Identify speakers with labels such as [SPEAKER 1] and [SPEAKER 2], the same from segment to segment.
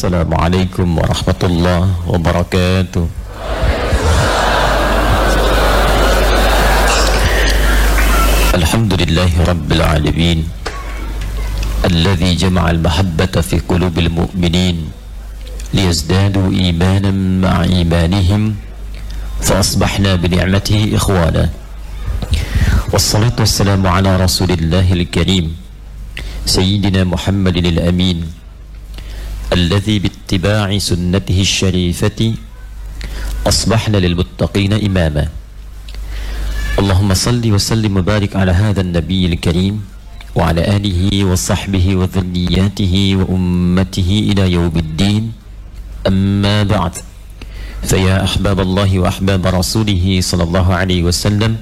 [SPEAKER 1] Assalamualaikum warahmatullahi wabarakatuh. Alhamdulillahi rabbil alamin, alladhi jama'al mahabbata fi qulubil mu'minin liyazdadu imanan ma'a imanihim fa asbahna bi ni'matihi ikhwana. Wassalatu wassalamu ala rasulillahil karim sayyidina Muhammadin al-amin alladhi bittiba'i sunnatihi syarifati asbahna lil muttaqina imama. Allahumma salli wa sallim wa barik ala hadha an-nabiyil karim wa ala alihi wa sahbihi wa dhurriyyatihi wa ummatihi ila yawmiddin. Amma ba'd. Fa ya ahbaballahi wa ahbab rasulih sallallahu alaihi wasallam,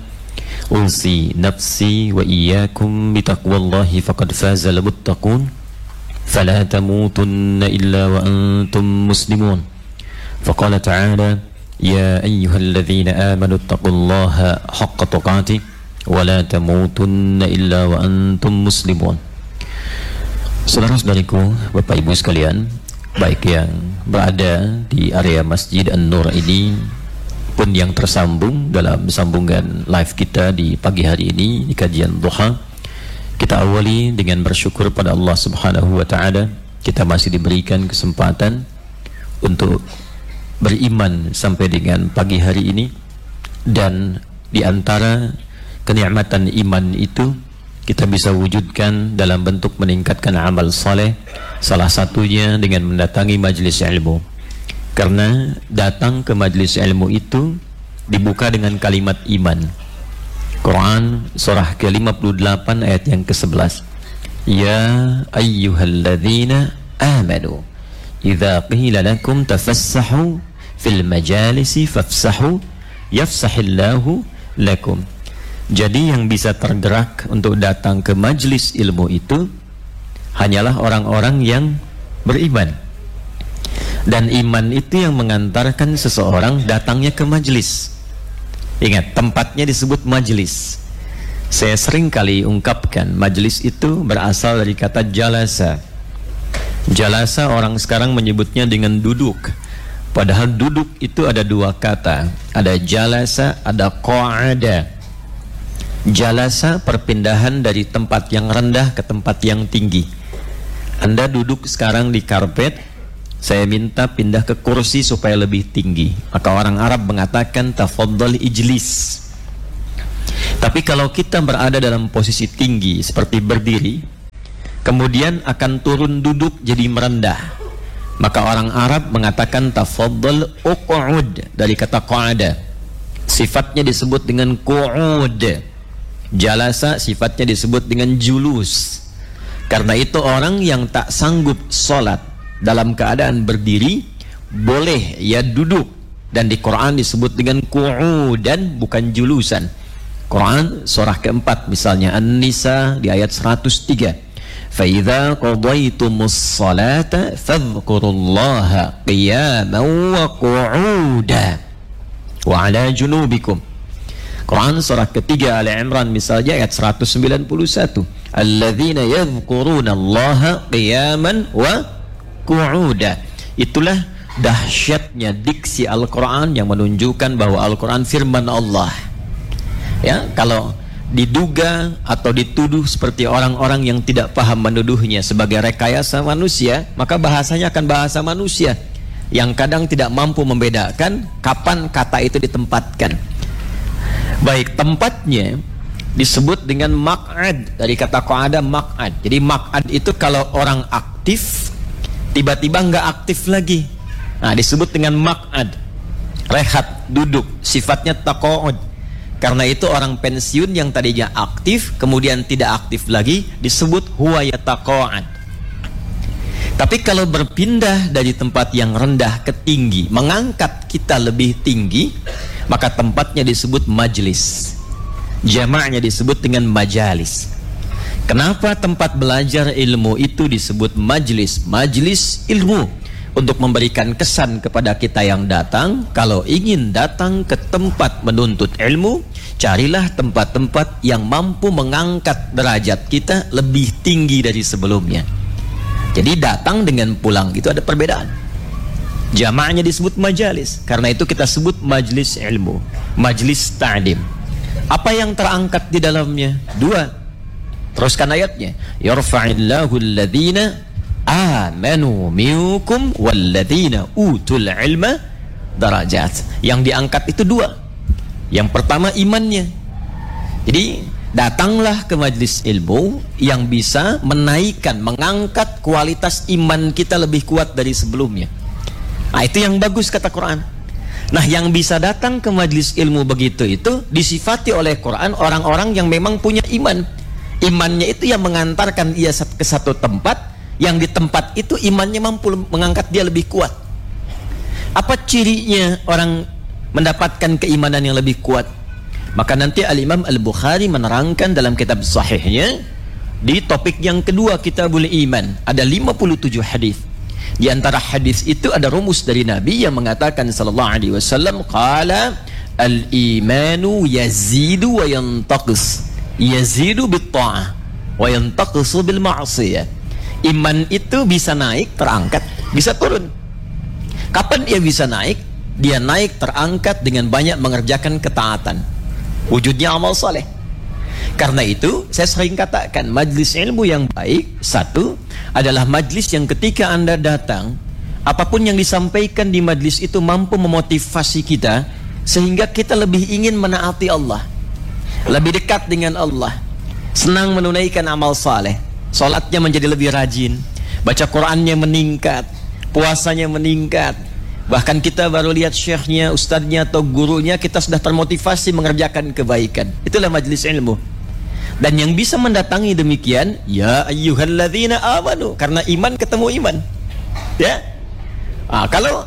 [SPEAKER 1] usi nafsi wa iyyakum bi taqwallahi faqad faza al-muttaqun. فلا تموتن إلا وأنتم مسلمون. فقال تعالى يا أيها الذين آمنوا اتقوا الله حق تقاته ولا تموتن إلا وأنتم مسلمون. Saudara-saudariku, Bapak Ibu sekalian, baik yang berada di area Masjid An-Nur ini pun yang tersambung dalam sambungan live kita di pagi hari ini di kajian duha, kita awali dengan bersyukur pada Allah Subhanahu wa ta'ala. Kita masih diberikan kesempatan untuk beriman sampai dengan pagi hari ini, dan di antara kenikmatan iman itu kita bisa wujudkan dalam bentuk meningkatkan amal saleh, salah satunya dengan mendatangi majlis ilmu. Karena datang ke majlis ilmu itu dibuka dengan kalimat iman. Quran surah ke-58 ayat yang ke-11. Ya ayyuhalladzina amanu idza qila lakum tafassahu fil majalisi fafsahu yafsahillahu lakum. Jadi yang bisa tergerak untuk datang ke majlis ilmu itu hanyalah orang-orang yang beriman. Dan iman itu yang mengantarkan seseorang datangnya ke majlis. Ingat, tempatnya disebut majlis. Saya sering kali ungkapkan, majlis itu berasal dari kata jalasa. Jalasa orang sekarang menyebutnya dengan duduk. Padahal duduk itu ada dua kata. Ada jalasa, ada qa'ada. Jalasa perpindahan dari tempat yang rendah ke tempat yang tinggi. Anda duduk sekarang di karpet, saya minta pindah ke kursi supaya lebih tinggi. Maka orang Arab mengatakan tafaddal ijlis. Tapi kalau kita berada dalam posisi tinggi seperti berdiri, kemudian akan turun duduk jadi merendah, maka orang Arab mengatakan tafaddal uq'ud, dari kata qa'ada. Sifatnya disebut dengan qu'ud. Jalasa sifatnya disebut dengan julus. Karena itu orang yang tak sanggup sholat dalam keadaan berdiri boleh ya duduk, dan di Quran disebut dengan qu'udan, bukan julusan. Quran surah keempat misalnya An-Nisa di ayat 103, fa idza qadaytumus salata fadhkurullaha qiyaman wa qu'udan wa ala junubikum. Quran surah ketiga Ali Imran misalnya ayat 191, alladzina yadhkurunallaha qiyaman wa qu'uda. Itulah dahsyatnya diksi Al-Quran yang menunjukkan bahwa Al-Quran firman Allah. Ya, kalau diduga atau dituduh seperti orang-orang yang tidak paham menuduhnya sebagai rekayasa manusia, maka bahasanya akan bahasa manusia yang kadang tidak mampu membedakan kapan kata itu ditempatkan. Baik, tempatnya disebut dengan maq'ad, dari kata qa'ada maq'ad. Jadi maq'ad itu kalau orang aktif tiba-tiba nggak aktif lagi, nah disebut dengan maq'ad, rehat, duduk, sifatnya taqa'ud. Karena itu orang pensiun yang tadinya aktif kemudian tidak aktif lagi disebut huwa yataqa'ad. Tapi kalau berpindah dari tempat yang rendah ke tinggi, mengangkat kita lebih tinggi, maka tempatnya disebut majlis. Jamaknya disebut dengan majalis. Kenapa tempat belajar ilmu itu disebut majlis? Majlis ilmu, untuk memberikan kesan kepada kita yang datang, kalau ingin datang ke tempat menuntut ilmu, carilah tempat-tempat yang mampu mengangkat derajat kita lebih tinggi dari sebelumnya. Jadi datang dengan pulang itu ada perbedaan. Jamaahnya disebut majalis, karena itu kita sebut majlis ilmu, majlis ta'lim. Apa yang terangkat di dalamnya? Dua. Teruskan ayatnya. Yarfa'illahu alladhina amanu minkum walladhina utul ilma darajat. Yang diangkat itu dua. Yang pertama imannya. Jadi datanglah ke majlis ilmu yang bisa menaikkan, mengangkat kualitas iman kita lebih kuat dari sebelumnya. Nah, itu yang bagus kata Quran. Nah, yang bisa datang ke majlis ilmu begitu itu disifati oleh Quran orang-orang yang memang punya iman. Imannya itu yang mengantarkan ia ke satu tempat, yang di tempat itu imannya mampu mengangkat dia lebih kuat. Apa cirinya orang mendapatkan keimanan yang lebih kuat? Maka nanti Al-Imam Al-Bukhari menerangkan dalam kitab sahihnya di topik yang kedua, Kitabul Iman, ada 57 hadis. Di antara hadis itu ada rumus dari Nabi yang mengatakan sallallahu alaihi wasallam, qala al-imanu yazidu wa yantaqis. Yazidu bit-ta'ah wa yantaqisu bil ma'siyah. Iman itu bisa naik, terangkat, bisa turun. Kapan ia bisa naik? Dia naik terangkat dengan banyak mengerjakan ketaatan. Wujudnya amal saleh. Karena itu saya sering katakan majlis ilmu yang baik satu adalah majlis yang ketika Anda datang, apapun yang disampaikan di majlis itu mampu memotivasi kita sehingga kita lebih ingin menaati Allah, lebih dekat dengan Allah, senang menunaikan amal saleh, salatnya menjadi lebih rajin, baca Qur'annya meningkat, puasanya meningkat. Bahkan kita baru lihat syekhnya, ustadznya atau gurunya, kita sudah termotivasi mengerjakan kebaikan. Itulah majlis ilmu. Dan yang bisa mendatangi demikian, ya ayyuhalladzina amanu, karena iman ketemu iman. Ya. Kalau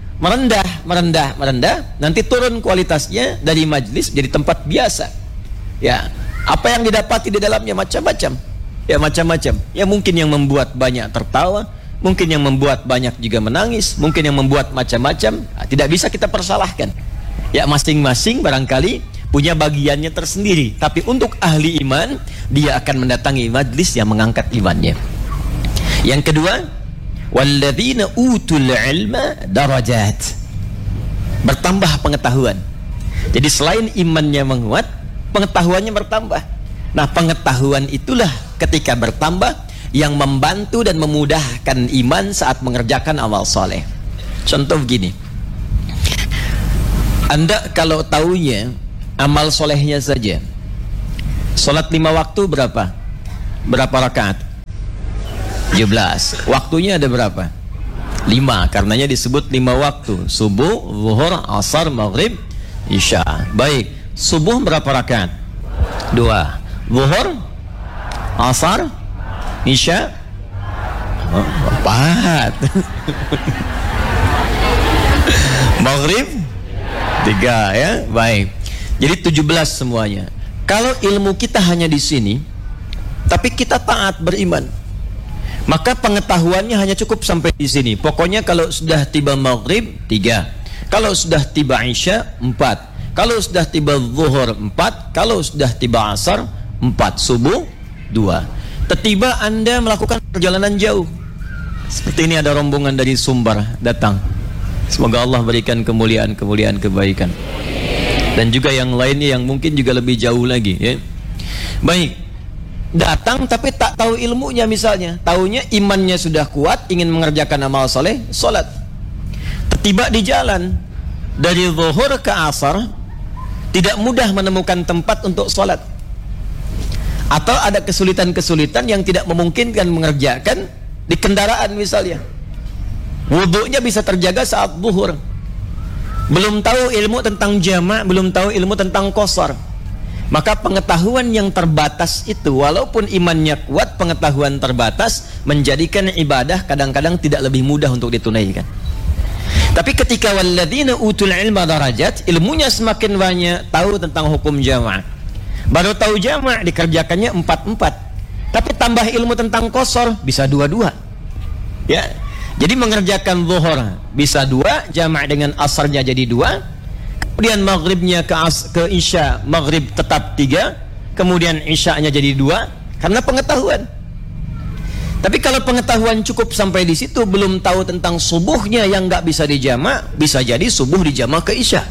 [SPEAKER 1] merendah, nanti turun kualitasnya dari majlis jadi tempat biasa. Ya. Apa yang didapati di dalamnya macam-macam. Ya, macam-macam. Ya, mungkin yang membuat banyak tertawa, mungkin yang membuat banyak juga menangis, mungkin yang membuat macam-macam. Tidak bisa kita persalahkan. Ya, masing-masing barangkali punya bagiannya tersendiri. Tapi untuk ahli iman, dia akan mendatangi majlis yang mengangkat imannya. Yang kedua, walladzina utul ilma darajat. Bertambah pengetahuan. Jadi selain imannya menguat, pengetahuannya bertambah. Nah, pengetahuan itulah ketika bertambah yang membantu dan memudahkan iman saat mengerjakan amal soleh. Contoh begini, Anda kalau taunya amal solehnya saja, sholat 5 waktu berapa rakaat? 17. Waktunya ada berapa? 5, karenanya disebut 5 waktu, subuh, zuhur, asar, maghrib, isya. Baik, subuh berapa rakaat? 2. Zuhur, asar, isya, 4. Maghrib 3, ya. Baik. Jadi 17 semuanya. Kalau ilmu kita hanya di sini, tapi kita taat beriman, maka pengetahuannya hanya cukup sampai di sini. Pokoknya kalau sudah tiba maghrib 3, kalau sudah tiba isya 4, kalau sudah tiba zuhur 4, kalau sudah tiba asar 4, subuh 2. Tiba Anda melakukan perjalanan jauh. Seperti ini ada rombongan dari Sumbar datang. Semoga Allah berikan kemuliaan kebaikan. Dan juga yang lainnya yang mungkin juga lebih jauh lagi, ya. Baik. Datang tapi tak tahu ilmunya misalnya. Taunya imannya sudah kuat, ingin mengerjakan amal soleh, solat. Tiba di jalan dari zuhur ke asar, tidak mudah menemukan tempat untuk solat. Atau ada kesulitan-kesulitan yang tidak memungkinkan mengerjakan di kendaraan misalnya. Wudunya bisa terjaga saat zuhur. Belum tahu ilmu tentang jamak, belum tahu ilmu tentang qasar. Maka pengetahuan yang terbatas itu, walaupun imannya kuat, pengetahuan terbatas menjadikan ibadah kadang-kadang tidak lebih mudah untuk ditunaikan. Tapi ketika walladzina utul ilma darajat, ilmunya semakin banyak, tahu tentang hukum jamak. Baru tahu jamak dikerjakannya 4-4. Tapi tambah ilmu tentang qasar bisa 2-2. Ya. Jadi mengerjakan zuhur bisa 2, jamak dengan asarnya jadi 2. Kemudian maghribnya ke isya, maghrib tetap 3. Kemudian isyanya jadi 2 karena pengetahuan. Tapi kalau pengetahuan cukup sampai di situ, belum tahu tentang subuhnya yang nggak bisa dijamak, bisa jadi subuh dijamak ke isya.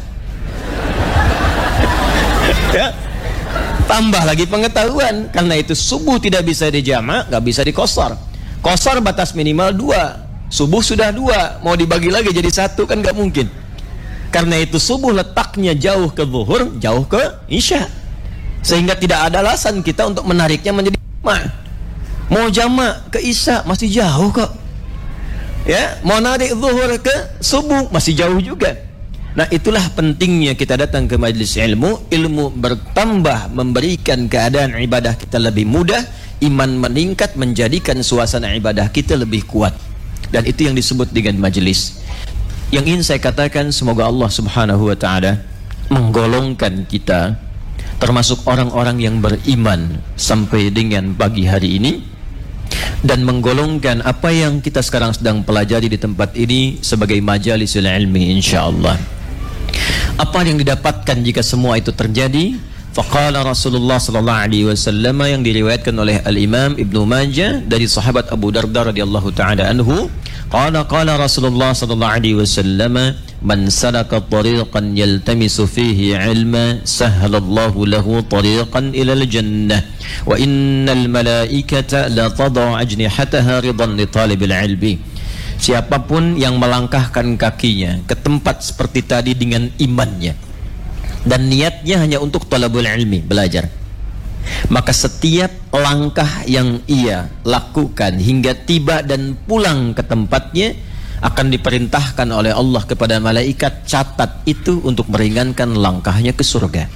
[SPEAKER 1] Ya. Tambah lagi pengetahuan, karena itu subuh tidak bisa dijamak, nggak bisa dikosor. Kosor batas minimal 2, subuh sudah 2, mau dibagi lagi jadi 1 kan nggak mungkin. Karena itu subuh letaknya jauh ke zuhur, jauh ke isya, sehingga tidak ada alasan kita untuk menariknya menjadi jamak. Mau jamak ke isya masih jauh kok, ya. Mau narik zuhur ke subuh masih jauh juga. Nah, itulah pentingnya kita datang ke majlis ilmu. Ilmu bertambah, memberikan keadaan ibadah kita lebih mudah, iman meningkat, menjadikan suasana ibadah kita lebih kuat. Dan itu yang disebut dengan majlis. Yang ingin saya katakan, semoga Allah subhanahu wa ta'ala menggolongkan kita termasuk orang-orang yang beriman sampai dengan pagi hari ini, dan menggolongkan apa yang kita sekarang sedang pelajari di tempat ini sebagai majalisul ilmi insyaallah. Apa yang didapatkan jika semua itu terjadi? Faqala Rasulullah sallallahu alaihi wasallam, yang diriwayatkan oleh Al-Imam Ibnu Majah dari sahabat Abu Darda radhiyallahu taala anhu, qala Rasulullah sallallahu alaihi wasallam, man salaka tariqan yaltamisu fihi ilma sahhalallahu lahu tariqan ila al-jannah wa innal malaikata la tad'u ajnihataha ridan li talibil ilmi. Siapapun yang melangkahkan kakinya ke tempat seperti tadi dengan imannya dan niatnya hanya untuk talabul ilmi, belajar, maka setiap langkah yang ia lakukan hingga tiba dan pulang ke tempatnya akan diperintahkan oleh Allah kepada malaikat, catat itu untuk meringankan langkahnya ke surga.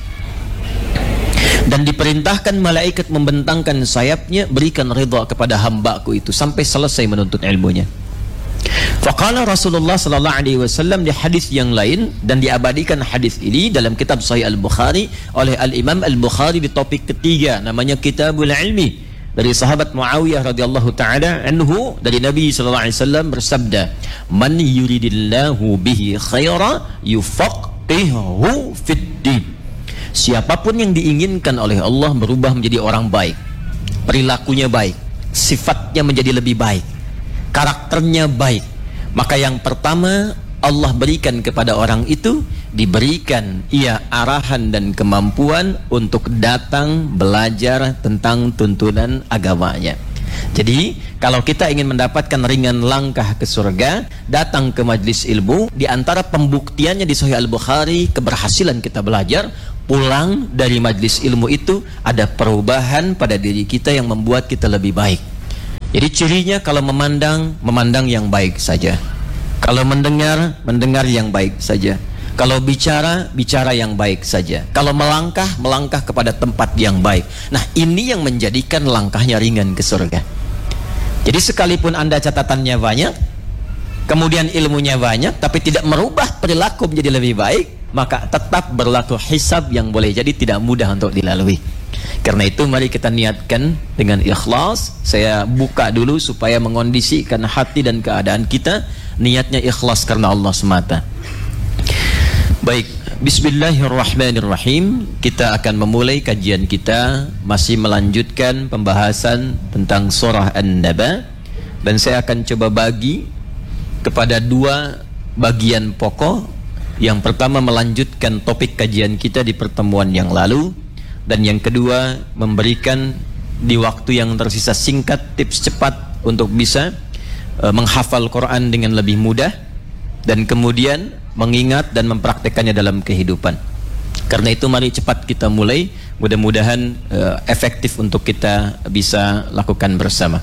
[SPEAKER 1] Dan diperintahkan malaikat membentangkan sayapnya, berikan ridha kepada hambaku itu sampai selesai menuntut ilmunya. Faqala Rasulullah sallallahu alaihi wasallam di hadis yang lain, dan diabadikan hadis ini dalam kitab Sahih Al-Bukhari oleh Al-Imam Al-Bukhari di topik ketiga, namanya Kitabul Ilmi, dari sahabat Muawiyah radhiyallahu taala anhu, dari Nabi sallallahu alaihi wasallam bersabda, man yuridillahu bihi khaira yufaqihuhu fid din. Siapapun yang diinginkan oleh Allah berubah menjadi orang baik, perilakunya baik, sifatnya menjadi lebih baik, karakternya baik, maka yang pertama Allah berikan kepada orang itu, diberikan ia arahan dan kemampuan untuk datang belajar tentang tuntunan agamanya. Jadi kalau kita ingin mendapatkan ringan langkah ke surga, datang ke majlis ilmu. Di antara pembuktiannya di Sahih Al-Bukhari keberhasilan kita belajar, pulang dari majlis ilmu itu ada perubahan pada diri kita yang membuat kita lebih baik. Jadi cirinya kalau memandang yang baik saja, kalau mendengar yang baik saja, kalau bicara yang baik saja, kalau melangkah kepada tempat yang baik. Nah, ini yang menjadikan langkahnya ringan ke surga. Jadi sekalipun Anda catatannya banyak, kemudian ilmunya banyak, tapi tidak merubah perilaku menjadi lebih baik, maka tetap berlaku hisab yang boleh jadi tidak mudah untuk dilalui. Karena itu mari kita niatkan dengan ikhlas. Saya buka dulu supaya mengondisikan hati dan keadaan kita, niatnya ikhlas karena Allah semata. Baik, bismillahirrahmanirrahim. Kita akan memulai kajian kita, masih melanjutkan pembahasan tentang surah An-Naba, dan saya akan coba bagi kepada dua bagian pokok. Yang pertama melanjutkan topik kajian kita di pertemuan yang lalu, dan yang kedua memberikan di waktu yang tersisa singkat tips cepat untuk bisa menghafal Quran dengan lebih mudah, dan kemudian mengingat dan mempraktekannya dalam kehidupan. Karena itu mari cepat kita mulai, mudah-mudahan efektif untuk kita bisa lakukan bersama.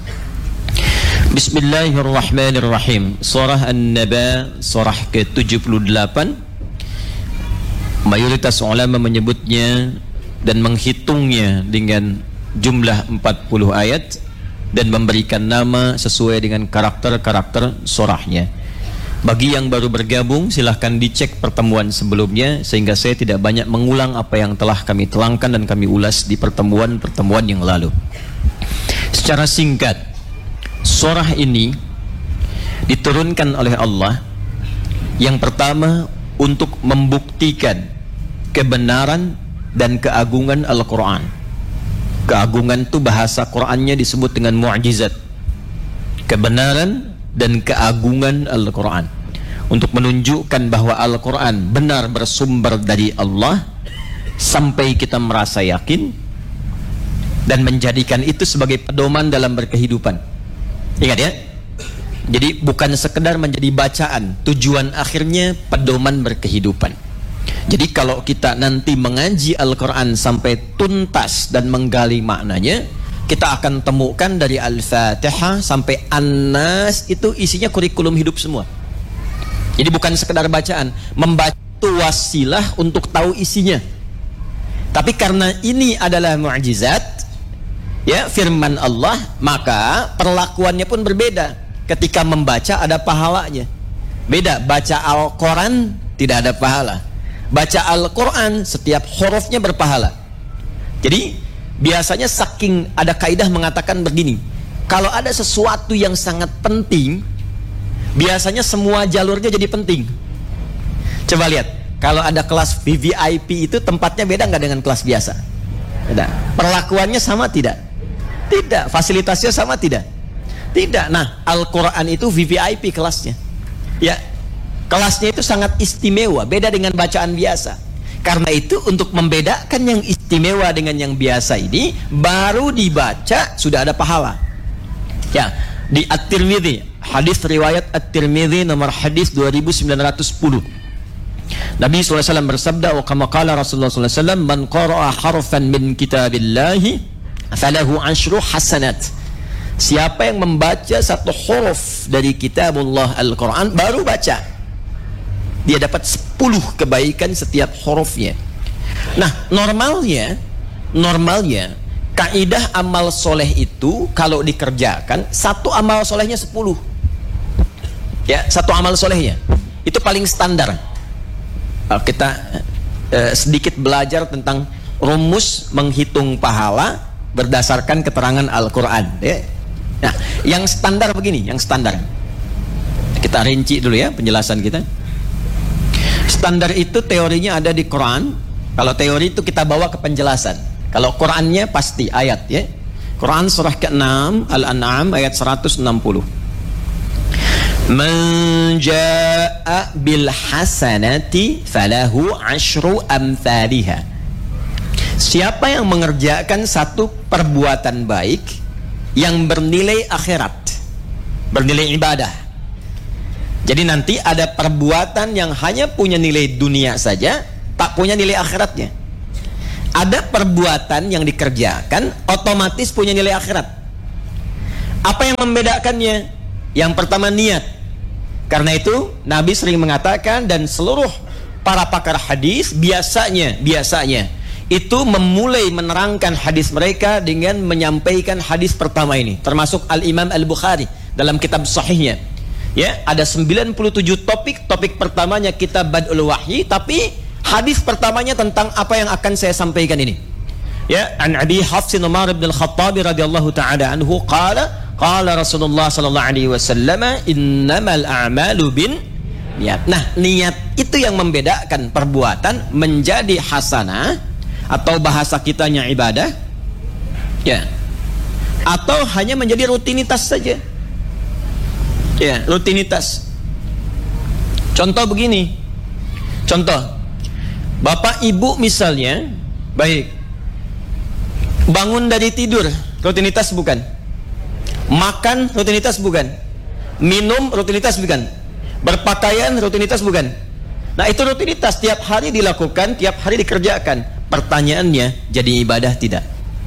[SPEAKER 1] Bismillahirrahmanirrahim. Surah An-Naba, surah ke-78. Mayoritas ulama menyebutnya dan menghitungnya dengan jumlah 40 ayat dan memberikan nama sesuai dengan karakter-karakter surahnya. Bagi yang baru bergabung, silahkan dicek pertemuan sebelumnya, sehingga saya tidak banyak mengulang apa yang telah kami telangkan dan kami ulas di pertemuan-pertemuan yang lalu. Secara singkat, surah ini diturunkan oleh Allah yang pertama untuk membuktikan kebenaran dan keagungan Al-Quran. Keagungan itu bahasa Qurannya disebut dengan mu'jizat. kebenaran dan keagungan Al-Quran, untuk menunjukkan bahwa Al-Quran benar bersumber dari Allah sampai kita merasa yakin, dan menjadikan itu sebagai pedoman dalam berkehidupan. Ingat ya, jadi bukan sekedar menjadi bacaan, tujuan akhirnya pedoman berkehidupan. Jadi kalau kita nanti mengaji Al-Quran sampai tuntas dan menggali maknanya, kita akan temukan dari Al-Fatihah sampai An-Nas itu isinya kurikulum hidup semua. Jadi bukan sekedar bacaan, membaca itu wasilah untuk tahu isinya. Tapi karena ini adalah mukjizat, ya, firman Allah, maka perlakuannya pun berbeda. Ketika membaca ada pahalanya. Beda, baca Al-Quran tidak ada pahala. Baca Al-Quran setiap hurufnya berpahala. Jadi biasanya saking ada kaidah mengatakan begini, kalau ada sesuatu yang sangat penting, biasanya semua jalurnya jadi penting. Coba lihat, kalau ada kelas VVIP itu tempatnya beda nggak dengan kelas biasa? Beda. Perlakuannya sama tidak? Tidak. Fasilitasnya sama tidak? Tidak. Nah, Al-Quran itu VVIP kelasnya. Ya, kelasnya itu sangat istimewa, beda dengan bacaan biasa. Karena itu untuk membedakan yang istimewa dengan yang biasa ini, baru dibaca sudah ada pahala. Ya, di At-Tirmidzi, hadis riwayat At-Tirmidzi nomor hadis 2910. Nabi SAW bersabda, wa kama qala Rasulullah SAW, man qara'a harfan min kitabillahi falahu 10 hasanat. Siapa yang membaca satu huruf dari kitabullah Al-Quran, baru baca, dia dapat 10 kebaikan setiap hurufnya. Nah, normalnya kaidah amal soleh itu kalau dikerjakan, satu amal solehnya 10. Ya, satu amal solehnya itu paling standar. Kita sedikit belajar tentang rumus menghitung pahala berdasarkan keterangan Al-Quran, ya. Nah, yang standar begini, yang standar kita rinci dulu ya penjelasan kita. Standar itu teorinya ada di Quran. Kalau teori itu kita bawa ke penjelasan. Kalau Qurannya pasti ayat, ya. Quran surah ke-6 Al-An'am ayat 160. Man jaa'a bil hasanati falahu 10 amsalha. Siapa yang mengerjakan satu perbuatan baik yang bernilai akhirat, bernilai ibadah. Jadi nanti ada perbuatan yang hanya punya nilai dunia saja, tak punya nilai akhiratnya. Ada perbuatan yang dikerjakan otomatis punya nilai akhirat. Apa yang membedakannya? Yang pertama, niat. Karena itu Nabi sering mengatakan, dan seluruh para pakar hadis biasanya itu memulai menerangkan hadis mereka dengan menyampaikan hadis pertama ini, termasuk Al-Imam Al-Bukhari dalam kitab sahihnya. Ya, ada 97 topik. Topik pertamanya kitab Bad'ul Wahyi, tapi hadis pertamanya tentang apa yang akan saya sampaikan ini. Ya, an Abi Hafsin Umar bin Al-Khattab radhiyallahu ta'ala anhu qala Rasulullah sallallahu alaihi wasallam, innamal a'malu bin niat. Nah, niat itu yang membedakan perbuatan menjadi hasanah atau bahasa kitanya ibadah, ya, atau hanya menjadi rutinitas saja. Ya, rutinitas. Contoh begini. Contoh, bapak ibu misalnya, baik, bangun dari tidur, rutinitas bukan? Makan, rutinitas bukan? Minum, rutinitas bukan? Berpakaian, rutinitas bukan? Nah, itu rutinitas, tiap hari dilakukan, tiap hari dikerjakan. Pertanyaannya, jadi ibadah tidak?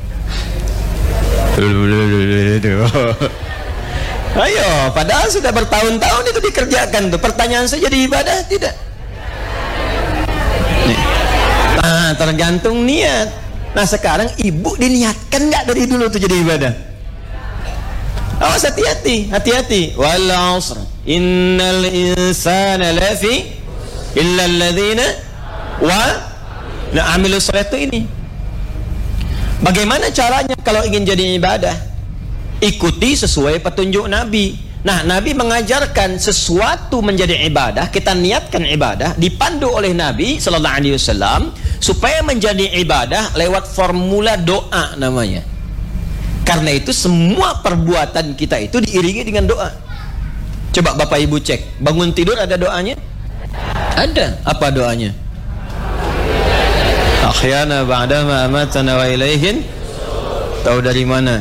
[SPEAKER 1] Ayo, padahal sudah bertahun-tahun itu dikerjakan tuh. Pertanyaan saya, jadi ibadah tidak? Nah, tergantung niat. Nah, sekarang ibu diniatkan nggak dari dulu tuh jadi ibadah? Awas, hati-hati, hati-hati. Wal 'asr innal insana lafi illa alladzina wa amilu sholihati ini. Bagaimana caranya kalau ingin jadi ibadah? Ikuti sesuai petunjuk Nabi. Nah, Nabi mengajarkan sesuatu menjadi ibadah, kita niatkan ibadah, dipandu oleh Nabi sallallahu alaihi wasallam supaya menjadi ibadah lewat formula doa namanya. Karena itu semua perbuatan kita itu diiringi dengan doa. Coba Bapak Ibu cek, bangun tidur ada doanya? Ada. Apa doanya? Ahyana ba'dama amatana wa ilaihin. Tahu dari mana?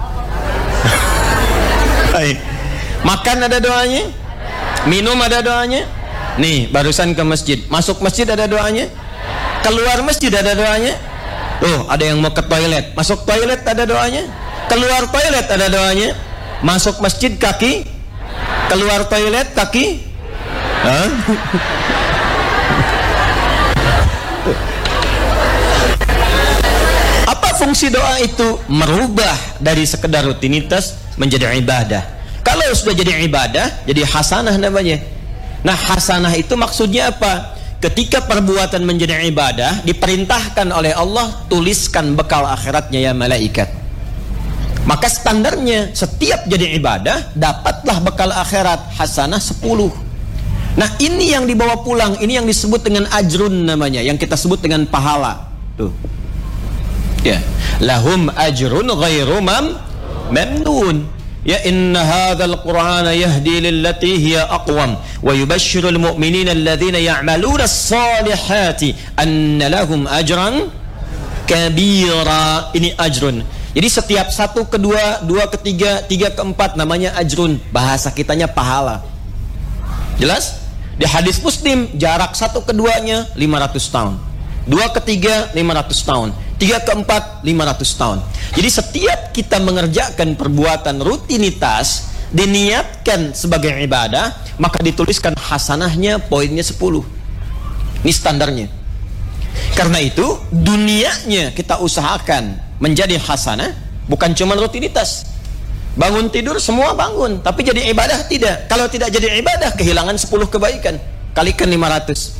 [SPEAKER 1] Makan ada doanya? Minum ada doanya? Nih, barusan ke masjid. Masuk masjid ada doanya? Keluar masjid ada doanya? Tuh, ada yang mau ke toilet. Masuk toilet ada doanya? Keluar toilet ada doanya? Masuk masjid kaki, keluar toilet kaki. Hah? Apa fungsi doa itu? Merubah dari sekedar rutinitas menjadi ibadah. Kalau sudah jadi ibadah, jadi hasanah namanya. Nah, hasanah itu maksudnya apa? Ketika perbuatan menjadi ibadah, diperintahkan oleh Allah, tuliskan bekal akhiratnya ya malaikat. Maka standarnya setiap jadi ibadah dapatlah bekal akhirat hasanah 10. Nah, ini yang dibawa pulang, ini yang disebut dengan ajrun namanya, yang kita sebut dengan pahala. Tuh. Ya, lahum ajrun ghairu mamnun. Ya, inna hadzal qur'ana yahdi lillati hiya aqwam wa yubashshirul mu'minina alladhina ya'maluna as-salihati anna lahum ajran kabira. Ini ajrun. Jadi setiap 1 ke 2, 2 ke 3, 3 ke 4 namanya ajrun. Bahasa kitanya pahala. Jelas? Di hadis Muslim, jarak 1 ke 2-nya 500 tahun. 2 ke 3, 500 tahun. 3 ke 4, 500 tahun. Jadi setiap kita mengerjakan perbuatan rutinitas, diniatkan sebagai ibadah, maka dituliskan hasanahnya poinnya 10. Ini standarnya. Karena itu, dunianya kita usahakan menjadi hasanah, bukan cuma rutinitas. Bangun tidur semua bangun, tapi jadi ibadah tidak. Kalau tidak jadi ibadah, kehilangan 10 kebaikan. Kalikan 500.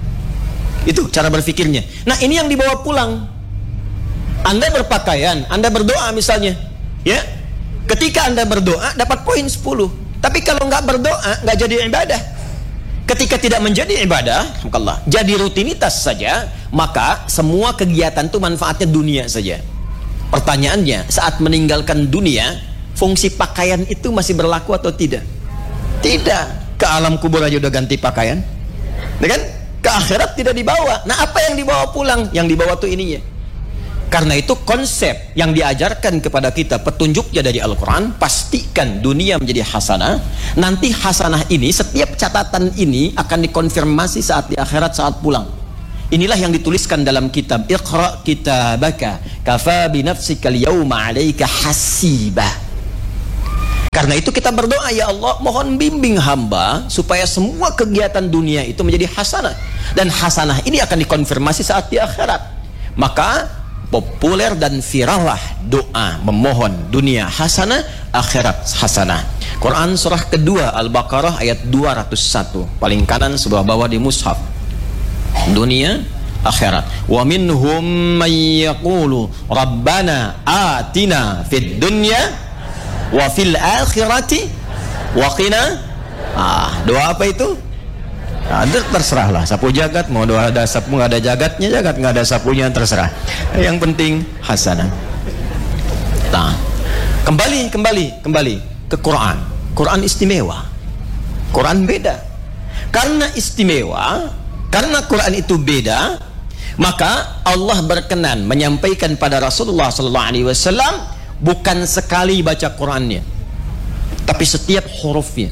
[SPEAKER 1] Itu cara berpikirnya. Nah, ini yang dibawa pulang. Anda berpakaian, Anda berdoa misalnya, ya. Ketika Anda berdoa dapat poin 10. Tapi kalau nggak berdoa, nggak jadi ibadah. Ketika tidak menjadi ibadah, jadi rutinitas saja, maka semua kegiatan itu manfaatnya dunia saja. Pertanyaannya, saat meninggalkan dunia, fungsi pakaian itu masih berlaku atau tidak? Tidak. Ke alam kubur aja udah ganti pakaian, kan? Ke akhirat tidak dibawa. Nah, apa yang dibawa pulang? Yang dibawa tuh ininya. Karena itu konsep yang diajarkan kepada kita, petunjuknya dari Al-Quran, pastikan dunia menjadi hasanah. Nanti hasanah ini, setiap catatan ini akan dikonfirmasi saat di akhirat, saat pulang. Inilah yang dituliskan dalam kitab Iqra kitabaka kafa binafsikal yawma 'alaika hasibah. Karena itu kita berdoa, ya Allah, mohon bimbing hamba supaya semua kegiatan dunia itu menjadi hasanah, dan hasanah ini akan dikonfirmasi saat di akhirat. Maka populer dan viral lah doa memohon dunia hasanah, akhirat hasanah. Quran surah kedua Al-Baqarah ayat 201, paling kanan sebelah bawah di mushaf. Dunia, akhirat. Wa minhum man yaqulu rabbana atina fid dunya wa fil akhirati wa qina. Doa apa itu? Terserah lah, sapu jagat, mau doa ada sapu, nggak ada jagatnya jagat, nggak ada sapunya, terserah. Yang penting hasanah. Nah, kembali ke Quran. Quran istimewa, Quran beda. Karena istimewa, karena Quran itu beda, maka Allah berkenan menyampaikan pada Rasulullah SAW bukan sekali baca Qurannya, tapi setiap hurufnya,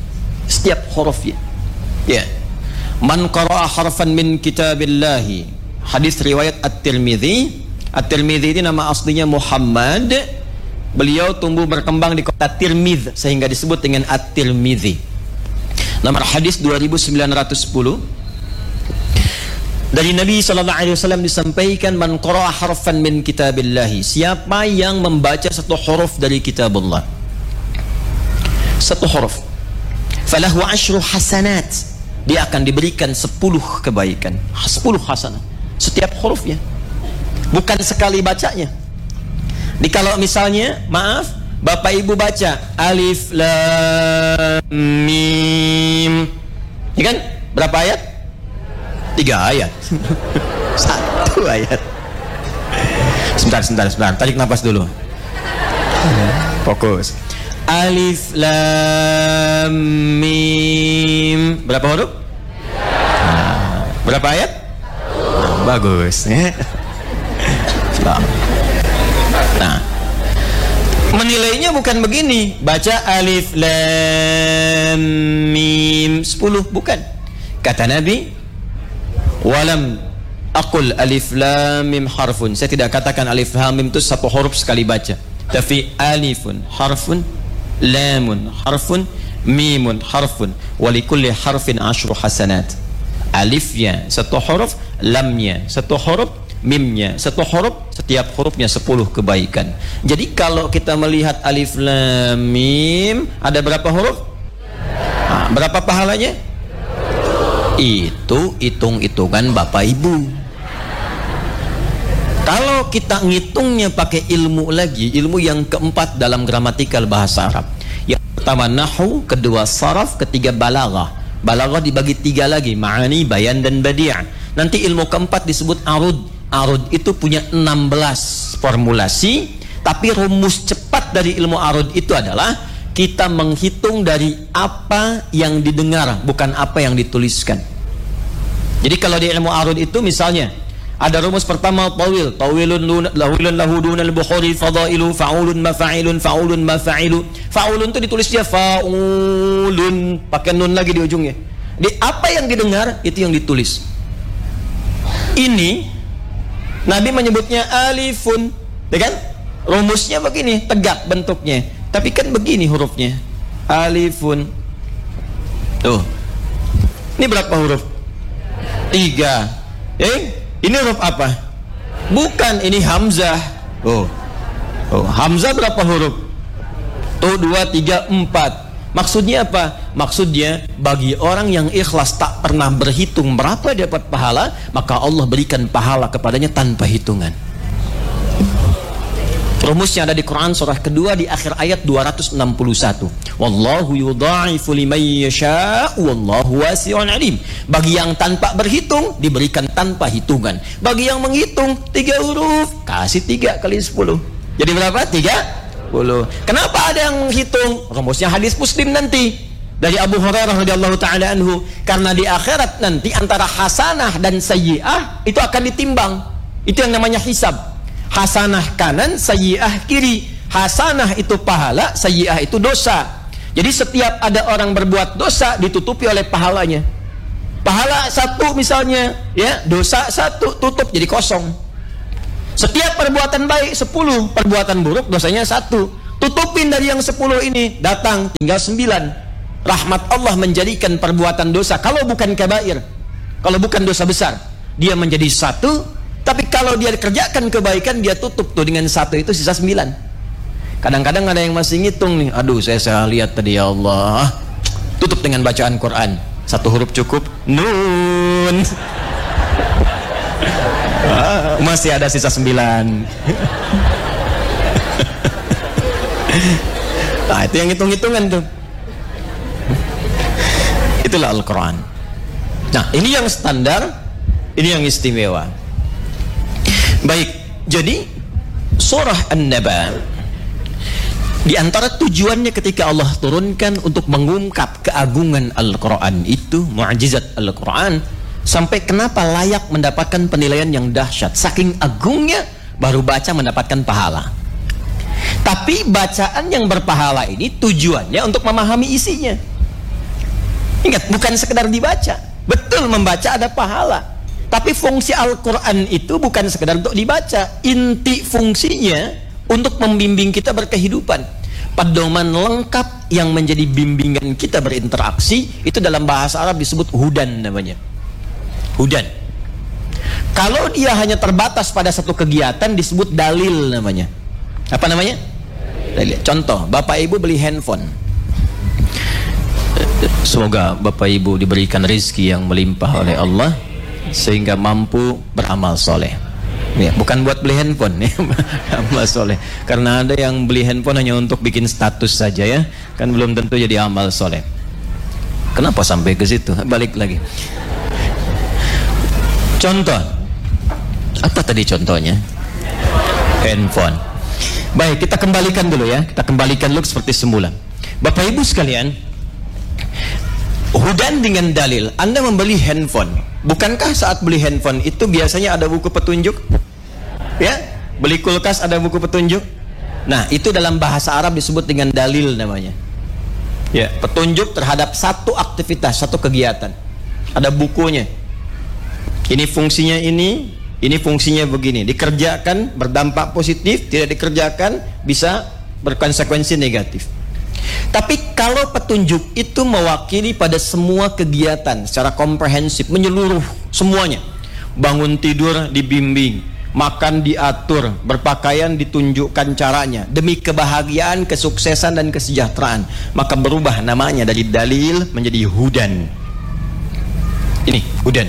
[SPEAKER 1] ya. Man qara'a harfan min kitabillahi. Hadis riwayat At-Tirmidzi. At-Tirmidzi ini nama aslinya Muhammad. Beliau tumbuh berkembang di kota Tirmidz sehingga disebut dengan At-Tirmidzi. Nomor hadis 2910. Dari Nabi SAW disampaikan, man qara'a harfan min kitabillahi, siapa yang membaca satu huruf dari kitabullah, satu huruf, falahu 10 hasanat, dia akan diberikan 10 kebaikan, 10 hasanah setiap hurufnya, bukan sekali bacanya. Di kalau misalnya, maaf, Bapak Ibu baca alif lam mim, ya kan? Berapa ayat? 3 ayat. 1 ayat. Sebentar, tarik nafas dulu. Fokus. Alif lam mim. Berapa huruf? Berapa ayat? Bagus. Nah, menilainya bukan begini. Baca alif lam mim 10, bukan. Kata Nabi, walam aqul alif lam mim harfun. Saya tidak katakan alif lam mim itu satu huruf sekali baca. Tapi alifun harfun, lamun harfun, mimun harfun, walikulli harfin 10 hasanat. Alifnya satu huruf, lamnya satu huruf, mimnya satu huruf, setiap hurufnya 10 kebaikan. Jadi kalau kita melihat alif lam mim ada berapa huruf? Nah, berapa pahalanya? Itu hitung-hitungan Bapak Ibu. Kalau kita ngitungnya pakai ilmu lagi, ilmu yang keempat dalam gramatikal bahasa Arab. Yang pertama nahwu, kedua saraf, ketiga balaghah. Balaghah dibagi 3 lagi, ma'ani, bayan, dan badi'. Nanti ilmu keempat disebut arud. Arud itu punya 16 formulasi, tapi rumus cepat dari ilmu arud itu adalah kita menghitung dari apa yang didengar, bukan apa yang dituliskan. Jadi kalau di ilmu arud itu misalnya ada rumus pertama tawil, tawilun lahu dunal bukhari fadailu fa'ulun mafa'ilun fa'ulun mafa'ilu. Fa'ulun itu ditulisnya fa'ulun pakai nun lagi di ujungnya. Di apa yang didengar itu yang ditulis. Ini Nabi menyebutnya alifun, ya kan? Rumusnya begini, tegak bentuknya. Tapi kan begini hurufnya. Alifun. Tuh. Ini berapa huruf? 3. Ini huruf apa? Bukan, ini hamzah. Oh, hamzah berapa huruf? Tuh 2, 3, 4. Maksudnya apa? Maksudnya bagi orang yang ikhlas tak pernah berhitung berapa dapat pahala, maka Allah berikan pahala kepadanya tanpa hitungan. Rumusnya ada di Quran surah kedua di akhir ayat 261. Wallahu yudha'ifu liman yasha' wallahu wasi'un alim. Bagi yang tanpa berhitung diberikan tanpa hitungan. Bagi yang menghitung 3 huruf kasih 3 kali 10. Jadi berapa? 30. Kenapa ada yang menghitung? Rumusnya hadis Muslim nanti dari Abu Hurairah radhiyallahu taala anhu, karena di akhirat nanti antara hasanah dan sayyi'ah itu akan ditimbang. Itu yang namanya hisab. Hasanah kanan, sayyi'ah kiri. Hasanah itu pahala, sayyi'ah itu dosa. Jadi setiap ada orang berbuat dosa ditutupi oleh pahalanya. Pahala 1 misalnya, ya, dosa 1 tutup jadi kosong. Setiap perbuatan baik 10, perbuatan buruk dosanya 1. Tutupin dari yang 10 ini, datang tinggal 9. Rahmat Allah menjadikan perbuatan dosa, kalau bukan kabair, kalau bukan dosa besar, dia menjadi 1. Tapi kalau dia kerjakan kebaikan, dia tutup tuh dengan 1 itu sisa 9. Kadang-kadang ada yang masih ngitung nih, aduh saya lihat tadi ya Allah, tutup dengan bacaan Quran, 1 huruf cukup, nun. Masih ada sisa 9. Nah itu yang hitung-hitungan tuh. Itulah Al-Quran. Nah ini yang standar, ini yang istimewa. Baik, jadi surah An-Naba di antara tujuannya ketika Allah turunkan untuk mengungkap keagungan Al-Quran itu, mu'jizat Al-Quran, sampai kenapa layak mendapatkan penilaian yang dahsyat. Saking agungnya baru baca mendapatkan pahala. Tapi bacaan yang berpahala ini tujuannya untuk memahami isinya. Ingat, bukan sekedar dibaca. Betul membaca ada pahala, tapi fungsi Al-Quran itu bukan sekedar untuk dibaca. Inti fungsinya untuk membimbing kita berkehidupan. Pedoman lengkap yang menjadi bimbingan kita berinteraksi, itu dalam bahasa Arab disebut hudan namanya. Hudan. Kalau dia hanya terbatas pada satu kegiatan disebut dalil namanya. Apa namanya? Dalil. Contoh, Bapak Ibu beli handphone. Semoga Bapak Ibu diberikan rezeki yang melimpah oleh Allah sehingga mampu beramal soleh. Ya, bukan buat beli handphone ya, amal soleh. Karena ada yang beli handphone hanya untuk bikin status saja ya, kan belum tentu jadi amal soleh. Kenapa sampai ke situ? Balik lagi. Contoh, apa tadi contohnya? Handphone. Baik, kita kembalikan dulu ya. Kita kembalikan dulu seperti semula. Bapak Ibu sekalian, hudan dengan dalil. Anda membeli handphone. Bukankah saat beli handphone itu biasanya ada buku petunjuk? Ya, beli kulkas ada buku petunjuk. Nah, itu dalam bahasa Arab disebut dengan dalil namanya. Ya, petunjuk terhadap satu aktivitas, satu kegiatan. Ada bukunya. Ini fungsinya ini fungsinya begini. Dikerjakan berdampak positif, tidak dikerjakan bisa berkonsekuensi negatif. Tapi kalau petunjuk itu mewakili pada semua kegiatan secara komprehensif, menyeluruh semuanya. Bangun tidur dibimbing, makan diatur, berpakaian ditunjukkan caranya demi kebahagiaan, kesuksesan dan kesejahteraan, maka berubah namanya dari dalil menjadi hudan. Ini hudan.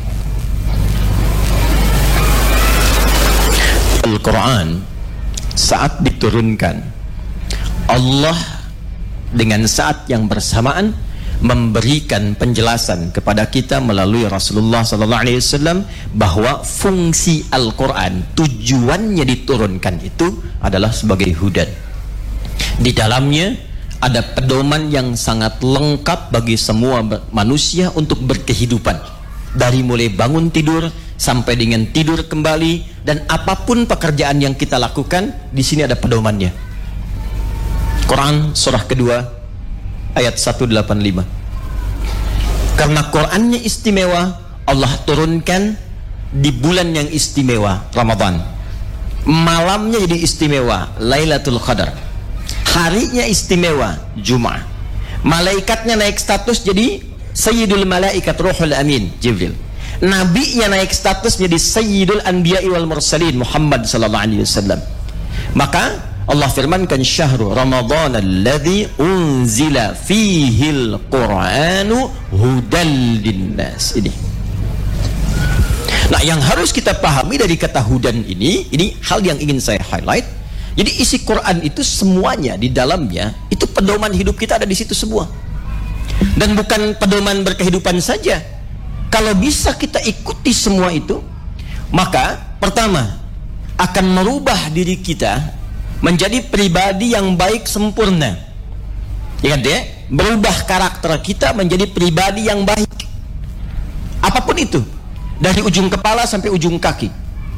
[SPEAKER 1] Al-Quran saat diturunkan, Allah dengan saat yang bersamaan memberikan penjelasan kepada kita melalui Rasulullah SAW bahwa fungsi Al-Quran, tujuannya diturunkan itu adalah sebagai hudan. Di dalamnya ada pedoman yang sangat lengkap bagi semua manusia untuk berkehidupan, dari mulai bangun tidur sampai dengan tidur kembali, dan apapun pekerjaan yang kita lakukan, di sini ada pedomannya. Quran surah kedua ayat 185. Karena Qurannya istimewa, Allah turunkan di bulan yang istimewa, Ramadan. Malamnya jadi istimewa, Lailatul Qadar. Harinya istimewa, Jumat. Malaikatnya naik status jadi Sayyidul Malaikat Ruhul Amin, Jibril. Nabinya naik status menjadi Sayyidul Anbiya'i wal Mursalin, Muhammad sallallahu alaihi wasallam. Maka Allah firmankan, syahrul Ramadan alladzi unzila fihil Qur'anu hudal linnas. Ini. Nah, yang harus kita pahami dari kata hudan ini hal yang ingin saya highlight. Jadi isi Quran itu semuanya di dalamnya itu pedoman hidup kita ada di situ semua. Dan bukan pedoman berkehidupan saja. Kalau bisa kita ikuti semua itu, maka pertama akan merubah diri kita menjadi pribadi yang baik sempurna. Ingat ya, berubah karakter kita menjadi pribadi yang baik. Apapun itu, dari ujung kepala sampai ujung kaki.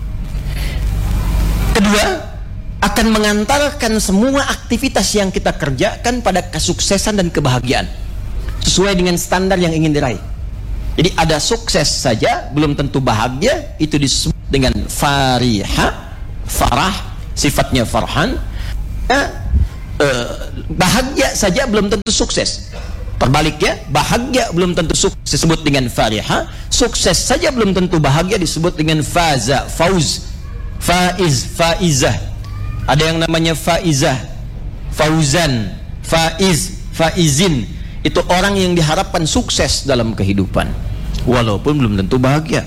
[SPEAKER 1] Kedua, akan mengantarkan semua aktivitas yang kita kerjakan pada kesuksesan dan kebahagiaan sesuai dengan standar yang ingin diraih. Jadi ada sukses saja belum tentu bahagia, itu disebut dengan farihah, farah, sifatnya farhan. Bahagia saja belum tentu sukses. Terbaliknya, bahagia belum tentu sukses disebut dengan farihah, sukses saja belum tentu bahagia disebut dengan faza, fauz, faiz, faizah. Ada yang namanya faizah, fauzan, faiz, faizin. Itu orang yang diharapkan sukses dalam kehidupan walaupun belum tentu bahagia.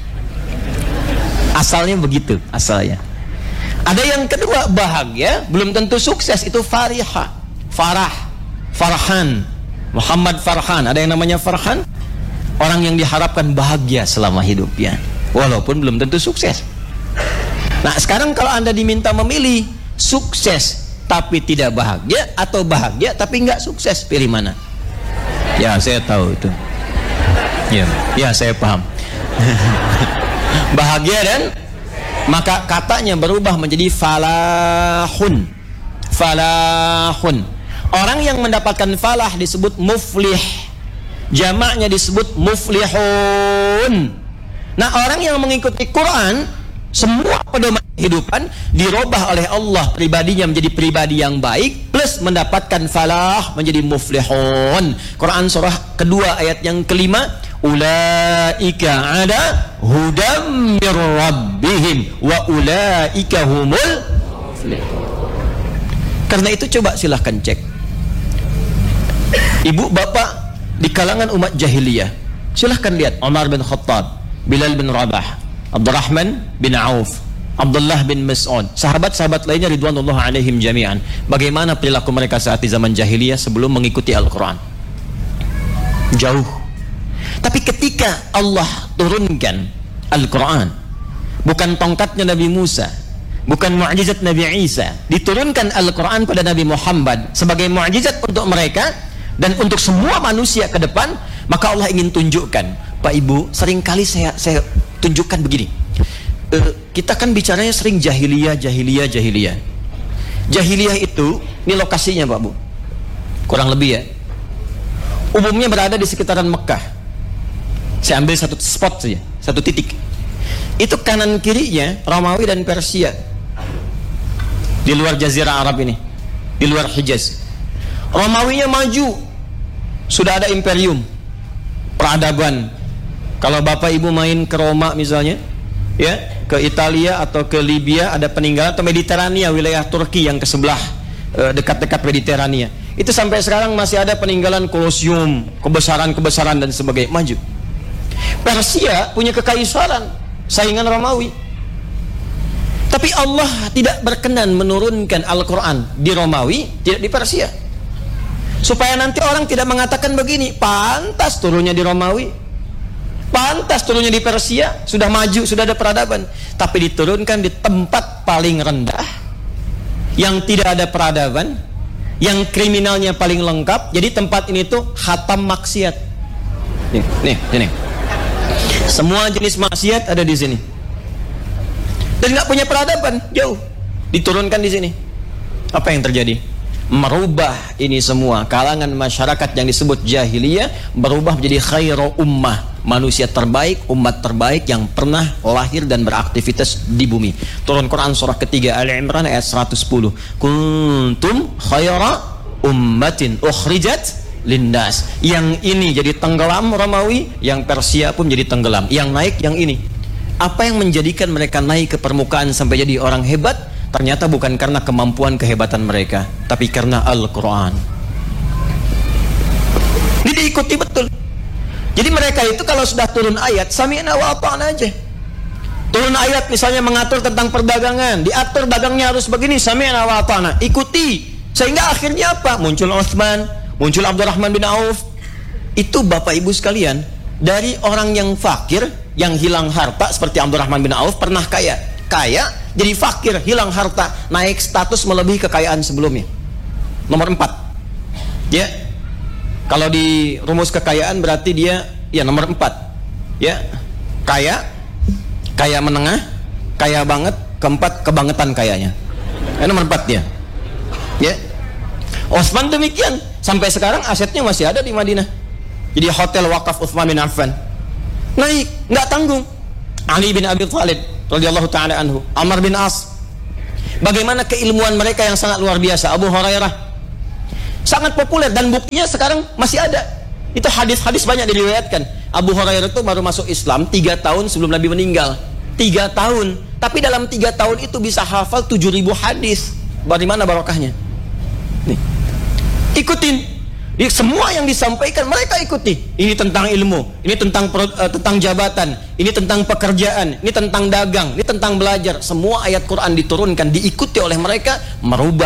[SPEAKER 1] Asalnya begitu, asalnya. Ada yang kedua, bahagia belum tentu sukses, itu farihah, farah, farhan, Muhammad Farhan. Ada yang namanya Farhan, orang yang diharapkan bahagia selama hidupnya walaupun belum tentu sukses. Nah, sekarang kalau Anda diminta memilih sukses tapi tidak bahagia atau bahagia tapi nggak sukses, pilih mana? Ya, saya tahu itu. Ya, saya paham. Bahagia dan maka katanya berubah menjadi falahun. Falahun. Orang yang mendapatkan falah disebut muflih. Jamaknya disebut muflihun. Nah, orang yang mengikuti Quran, semua pedoman kehidupan dirubah oleh Allah, pribadinya menjadi pribadi yang baik plus mendapatkan falah menjadi muflihun. Quran surah kedua ayat yang kelima, ulaika ada hudam mir rabbihim wa ulaika humul muflihun. Karena itu coba silahkan cek, ibu bapak di kalangan umat jahiliyah, silahkan lihat Umar bin Khattab, Bilal bin Rabah, Abdurrahman bin Auf, Abdullah bin Mas'ud, sahabat-sahabat lainnya ridwanullah alaihim jami'an. Bagaimana perilaku mereka saat di zaman jahiliyah sebelum mengikuti Al-Quran? Jauh. Tapi ketika Allah turunkan Al-Quran, bukan tongkatnya Nabi Musa, bukan mukjizat Nabi Isa. Diturunkan Al-Quran pada Nabi Muhammad sebagai mukjizat untuk mereka dan untuk semua manusia ke depan. Maka Allah ingin tunjukkan, Pak Ibu, seringkali saya tunjukkan begini. Kita kan bicaranya sering jahiliyah. Jahiliyah itu, ini lokasinya Pak Bu, kurang lebih ya, umumnya berada di sekitaran Mekah. Saya ambil satu spot saja, satu titik. Itu kanan kirinya Romawi dan Persia. Di luar Jazirah Arab ini, di luar Hijaz. Romawinya maju, sudah ada imperium, peradaban. Kalau Bapak Ibu main ke Roma misalnya, ya, ke Italia atau ke Libya, ada peninggalan, atau Mediterania, wilayah Turki yang ke sebelah, dekat-dekat Mediterania. Itu sampai sekarang masih ada peninggalan Kolosium, kebesaran-kebesaran dan sebagainya, maju. Persia punya kekaisaran, saingan Romawi. Tapi Allah tidak berkenan menurunkan Al-Quran di Romawi, tidak di Persia. Supaya nanti orang tidak mengatakan begini, pantas turunnya di Romawi, pantas turunnya di Persia, sudah maju, sudah ada peradaban. Tapi diturunkan di tempat paling rendah, yang tidak ada peradaban, yang kriminalnya paling lengkap. Jadi tempat ini tuh khatam maksiat. Nih. Semua jenis maksiat ada di sini. Dan nggak punya peradaban, jauh. Diturunkan di sini. Apa yang terjadi? Merubah ini semua. Kalangan masyarakat yang disebut jahiliyah berubah menjadi khairu ummah, manusia terbaik, umat terbaik yang pernah lahir dan beraktivitas di bumi. Turun Quran surah ketiga Ali Imran ayat 110. Kuntum khaira ummatin ukhrijat lindas. Yang ini jadi tenggelam Romawi, yang Persia pun jadi tenggelam. Yang naik yang ini. Apa yang menjadikan mereka naik ke permukaan sampai jadi orang hebat? Ternyata bukan karena kemampuan kehebatan mereka, tapi karena Al-Quran. Ini diikuti betul. Jadi mereka itu kalau sudah turun ayat sami'na wa ata'na aja. Turun ayat misalnya mengatur tentang perdagangan, diatur dagangnya harus begini, sami'na wa ata'na, ikuti. Sehingga akhirnya apa? Muncul Utsman, muncul Abdurrahman bin Auf. Itu Bapak Ibu sekalian, dari orang yang fakir, yang hilang harta seperti Abdurrahman bin Auf, pernah kaya jadi fakir, hilang harta, naik status melebihi kekayaan sebelumnya. Nomor 4. Ya. Kalau di rumus kekayaan berarti dia ya nomor 4. Ya. Kaya menengah, kaya banget, keempat kebangetan kayanya. Nomor 4 dia. Ya. Utsman demikian, sampai sekarang asetnya masih ada di Madinah. Jadi hotel wakaf Utsman bin Affan. Naik, nggak tanggung. Ali bin Abi Thalib radhiyallahu taala anhu, Amr bin As. Bagaimana keilmuan mereka yang sangat luar biasa. Abu Hurairah sangat populer dan buktinya sekarang masih ada. Itu hadis-hadis banyak diriwayatkan. Abu Hurairah itu baru masuk Islam 3 tahun sebelum Nabi meninggal. 3 tahun. Tapi dalam 3 tahun itu bisa hafal 7.000 hadis. Bagaimana barokahnya? Nih. Ikutin. Semua yang disampaikan mereka ikuti. Ini tentang ilmu, ini tentang jabatan, ini tentang pekerjaan, ini tentang dagang, ini tentang belajar. Semua ayat Quran diturunkan, diikuti oleh mereka, merubah